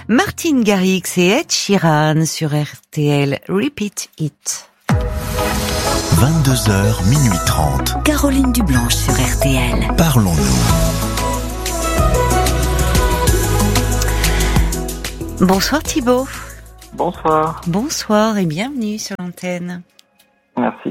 Martin Garrix et Ed Sheeran sur RTL. Repeat It. 22h, minuit 30. Caroline Dublanche sur RTL. Parlons-nous. Bonsoir Thibaut. Bonsoir. Bonsoir et bienvenue sur l'antenne. Merci.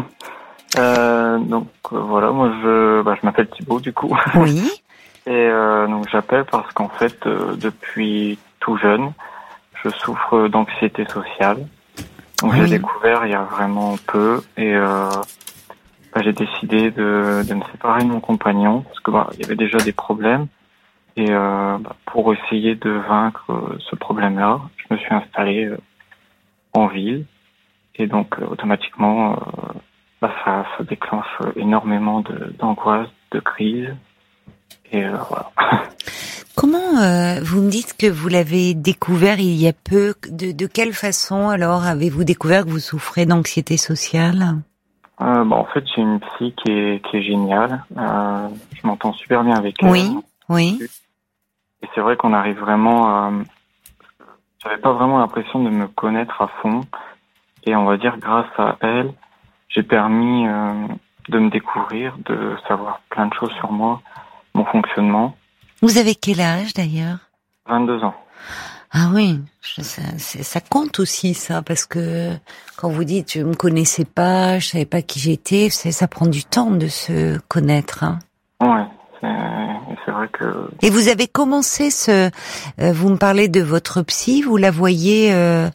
Voilà, moi je m'appelle Thibaut du coup. Oui. Et donc j'appelle parce qu'en fait depuis tout jeune, je souffre d'anxiété sociale. Donc Oui. j'ai découvert il y a vraiment peu et j'ai décidé de me séparer de mon compagnon parce que il y avait déjà des problèmes et pour essayer de vaincre ce problème-là, je me suis installé en ville et donc automatiquement ça déclenche énormément d'angoisse, de crise et voilà. Comment vous me dites que vous l'avez découvert il y a peu? De quelle façon alors avez-vous découvert que vous souffrez d'anxiété sociale? En fait, j'ai une psy qui est géniale. Je m'entends super bien avec elle. Oui. Et c'est vrai qu'on arrive vraiment à... J'avais pas vraiment l'impression de me connaître à fond. Et on va dire, grâce à elle, j'ai permis de me découvrir, de savoir plein de choses sur moi, mon fonctionnement. Vous avez quel âge d'ailleurs? 22 ans. Ah oui, ça compte aussi ça, parce que quand vous dites je me connaissais pas, je savais pas qui j'étais, ça prend du temps de se connaître. Hein. Ouais, c'est vrai que... Et vous avez commencé vous me parlez de votre psy, vous la voyez,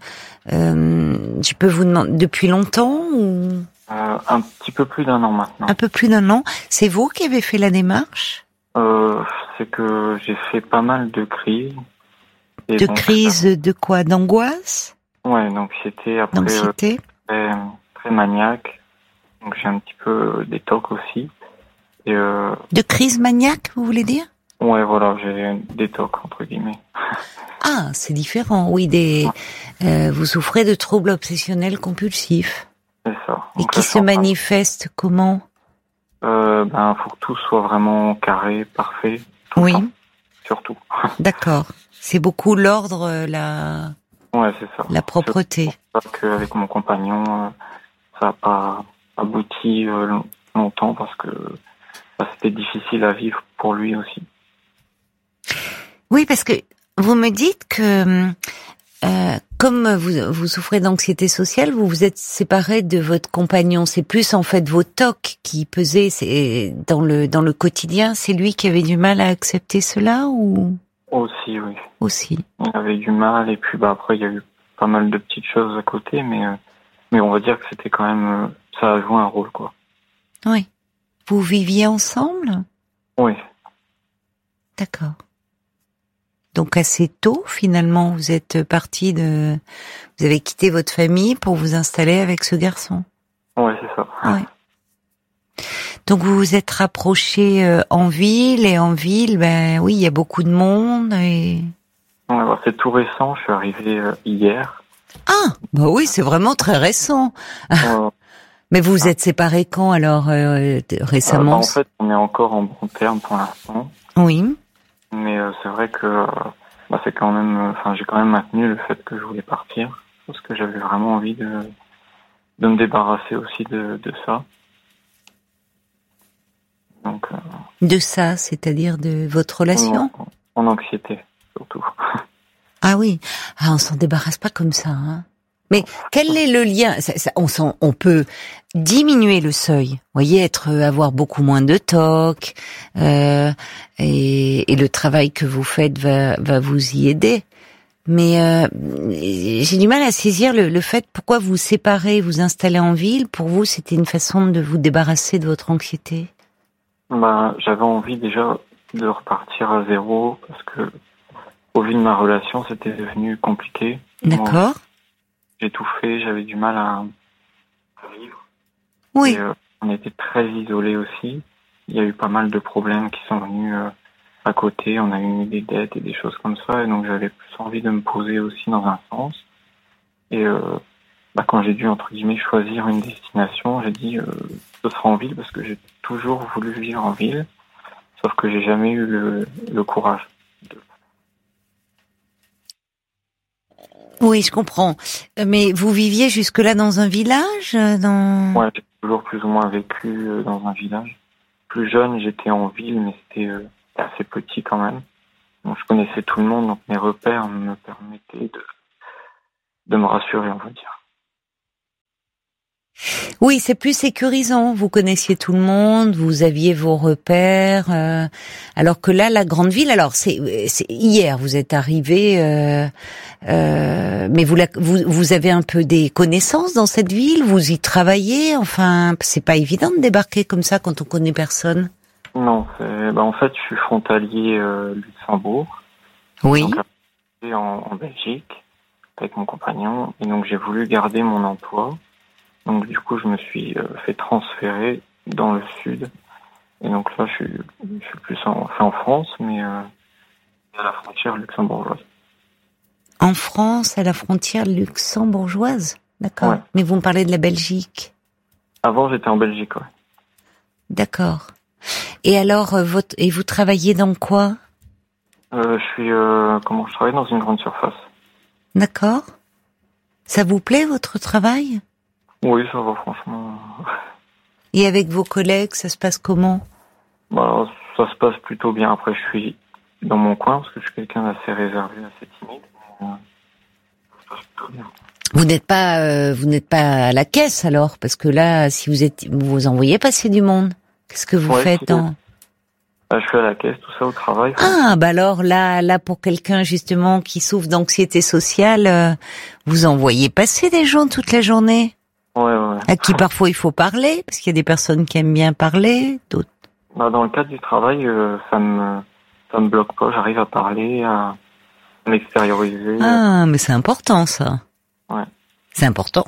je peux vous demander, depuis longtemps ou... Un petit peu plus d'1 an maintenant. Un peu plus d'1 an. C'est vous qui avez fait la démarche? C'est que j'ai fait pas mal de crises. Et de donc, crises de quoi? D'angoisse? Ouais, d'anxiété. Après, d'anxiété. Très maniaque. Donc j'ai un petit peu des tocs aussi. Et de crise maniaque, vous voulez dire? Ouais, voilà, j'ai des tocs entre guillemets. Ah, c'est différent. Oui, vous souffrez de troubles obsessionnels compulsifs. C'est ça. Et qui se manifestent comment? Faut que tout soit vraiment carré, parfait. Oui. Temps, surtout. D'accord. C'est beaucoup l'ordre, Ouais, c'est ça. la propreté. C'est pour ça qu'avec mon compagnon, ça n'a pas abouti longtemps parce que c'était difficile à vivre pour lui aussi. Oui, parce que vous me dites que comme vous souffrez d'anxiété sociale, vous vous êtes séparé de votre compagnon. C'est plus en fait vos tocs qui pesaient. C'est dans le quotidien. C'est lui qui avait du mal à accepter cela ou? Aussi, oui. Aussi. Il avait du mal et puis après il y a eu pas mal de petites choses à côté, mais on va dire que c'était quand même ça a joué un rôle quoi. Oui. Vous viviez ensemble? Oui. D'accord. Donc assez tôt, finalement, vous êtes vous avez quitté votre famille pour vous installer avec ce garçon. Ouais, c'est ça. Ouais. Donc vous vous êtes rapprochés en ville, et en ville, oui, il y a beaucoup de monde et... Ouais, c'est tout récent, je suis arrivé hier. Ah, bah oui, c'est vraiment très récent. Mais vous vous êtes séparés quand alors, récemment? En fait, on est encore en bon terme pour l'instant. Oui. Mais c'est vrai que c'est quand même, j'ai quand même maintenu le fait que je voulais partir parce que j'avais vraiment envie de me débarrasser aussi de ça. Donc. De ça, c'est-à-dire de votre relation? En anxiété surtout. Ah oui, on s'en débarrasse pas comme ça. Hein. Mais quel est le lien? On peut diminuer le seuil, voyez, avoir beaucoup moins de tocs, et le travail que vous faites va vous y aider. Mais j'ai du mal à saisir le fait pourquoi vous séparez, vous installez en ville. Pour vous, c'était une façon de vous débarrasser de votre anxiété? J'avais envie déjà de repartir à zéro parce que au vu de ma relation, c'était devenu compliqué. D'accord. Moi, j'ai tout fait, j'avais du mal à vivre. Oui. Et, on était très isolés aussi. Il y a eu pas mal de problèmes qui sont venus à côté. On a eu des dettes et des choses comme ça. Et donc j'avais plus envie de me poser aussi dans un sens. Et quand j'ai dû, entre guillemets, choisir une destination, j'ai dit ce sera en ville parce que j'ai toujours voulu vivre en ville. Sauf que j'ai jamais eu le courage. Oui, je comprends. Mais vous viviez jusque-là dans un village, Ouais, j'ai toujours plus ou moins vécu dans un village. Plus jeune, j'étais en ville, mais c'était assez petit quand même. Donc, je connaissais tout le monde, donc mes repères me permettaient de me rassurer, on va dire. Oui, c'est plus sécurisant. Vous connaissiez tout le monde, vous aviez vos repères. Alors que là, la grande ville, alors c'est hier, vous êtes arrivé, mais vous avez un peu des connaissances dans cette ville. Vous y travaillez. Enfin, c'est pas évident de débarquer comme ça quand on connaît personne. Non, en fait, je suis frontalier Luxembourg. Oui. Donc, en Belgique avec mon compagnon, et donc j'ai voulu garder mon emploi. Donc du coup, je me suis fait transférer dans le sud. Et donc là, je suis plus en France, mais à la frontière luxembourgeoise. En France, à la frontière luxembourgeoise, d'accord. Ouais. Mais vous me parlez de la Belgique. Avant, j'étais en Belgique, ouais. D'accord. Et alors, et vous travaillez dans quoi? Je travaille dans une grande surface. D'accord. Ça vous plaît votre travail? Oui, ça va, franchement. Et avec vos collègues, ça se passe comment? Ça se passe plutôt bien. Après, je suis dans mon coin parce que je suis quelqu'un d'assez réservé, assez timide. Mais, ça se passe plutôt bien. Vous n'êtes pas à la caisse alors, parce que là, si vous envoyez passer du monde. Qu'est-ce que vous faites dans? Je suis à la caisse, tout ça au travail. Ah, alors là, pour quelqu'un justement qui souffre d'anxiété sociale, vous envoyez passer des gens toute la journée. Ouais. À qui parfois il faut parler, parce qu'il y a des personnes qui aiment bien parler, d'autres. Dans le cadre du travail, ça me bloque pas. J'arrive à parler, à m'extérioriser. Ah, mais c'est important ça. Ouais. C'est important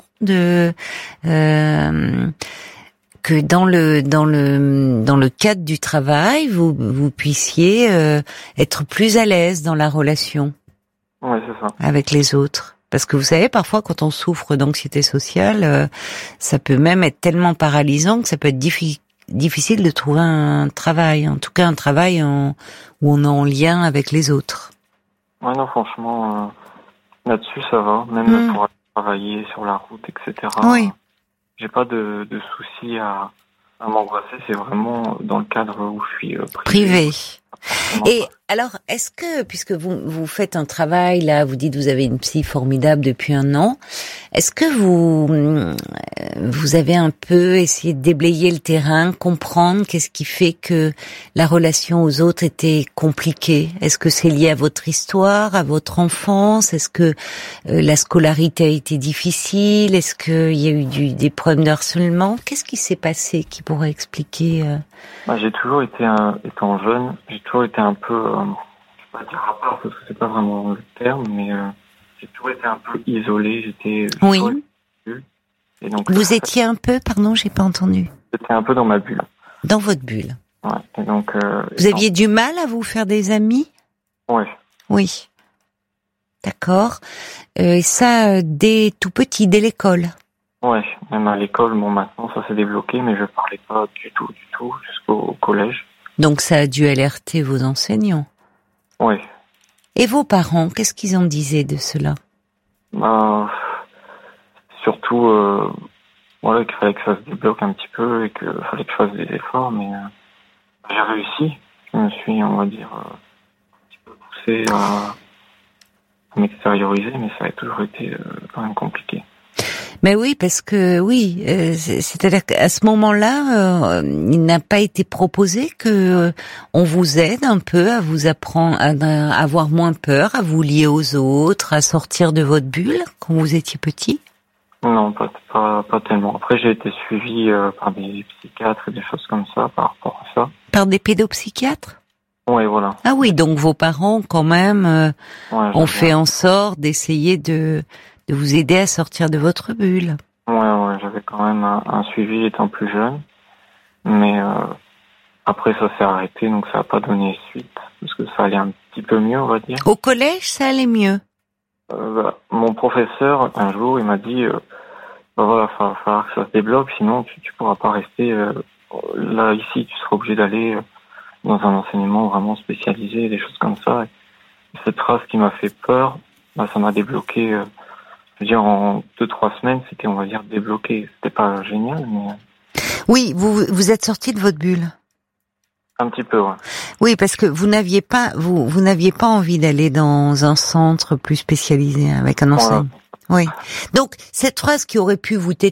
que dans le cadre du travail, vous puissiez être plus à l'aise dans la relation. Ouais, c'est ça. Avec les autres. Parce que vous savez, parfois, quand on souffre d'anxiété sociale, ça peut même être tellement paralysant que ça peut être difficile de trouver un travail. En tout cas, un travail où on est en lien avec les autres. Ouais, non, franchement, là-dessus, ça va. Même pour aller travailler sur la route, etc. Oui. J'ai pas de soucis à m'angoisser. C'est vraiment dans le cadre où je suis privé. Et alors, est-ce que, puisque vous faites un travail, là, vous dites vous avez une psy formidable depuis 1 an, est-ce que vous avez un peu essayé de déblayer le terrain, comprendre qu'est-ce qui fait que la relation aux autres était compliquée? Est-ce que c'est lié à votre histoire, à votre enfance? Est-ce que la scolarité a été difficile? Est-ce qu'il y a eu des problèmes de harcèlement? Qu'est-ce qui s'est passé qui pourrait expliquer j'ai toujours été, étant jeune, j'ai toujours été un peu, je vais pas dire à part parce que c'est pas vraiment le terme, mais j'ai toujours été un peu isolé. J'étais bulle. Et donc vous étiez un peu, pardon, j'ai pas entendu. J'étais un peu dans ma bulle. Dans votre bulle. Ouais. Et donc vous aviez du mal à vous faire des amis? Ouais. Oui. D'accord. Et ça dès tout petit, dès l'école. Ouais, même à l'école, maintenant ça s'est débloqué, mais je parlais pas du tout, jusqu'au collège. Donc ça a dû alerter vos enseignants. Ouais. Et vos parents, qu'est-ce qu'ils en disaient de cela? Surtout, qu'il fallait que ça se débloque un petit peu et qu'il fallait que je fasse des efforts, mais j'ai réussi. Je me suis, on va dire, un petit peu poussé à m'extérioriser, mais ça a toujours été quand même compliqué. Mais oui, parce que c'est-à-dire qu'à ce moment-là, il n'a pas été proposé que on vous aide un peu à vous apprendre à avoir moins peur, à vous lier aux autres, à sortir de votre bulle quand vous étiez petit. Non, pas tellement. Après, j'ai été suivi par des psychiatres et des choses comme ça par rapport à ça. Par des pédopsychiatres? Oui, voilà. Ah oui, donc vos parents quand même ont fait en sorte d'essayer de vous aider à sortir de votre bulle. Ouais, j'avais quand même un suivi étant plus jeune, mais après ça s'est arrêté, donc ça n'a pas donné suite, parce que ça allait un petit peu mieux, on va dire. Au collège, ça allait mieux? Mon professeur, un jour, il m'a dit, il va falloir que ça se débloque, sinon tu pourras pas rester là, ici, tu seras obligé d'aller dans un enseignement vraiment spécialisé, des choses comme ça. Et cette phrase qui m'a fait peur, ça m'a débloqué je veux dire, en 2-3 semaines, c'était, on va dire, débloqué. C'était pas génial, mais... Oui, vous êtes sorti de votre bulle. Un petit peu, ouais. Oui, parce que vous n'aviez pas envie d'aller dans un centre plus spécialisé avec un enseignant. Oui. Donc, cette phrase qui aurait pu vous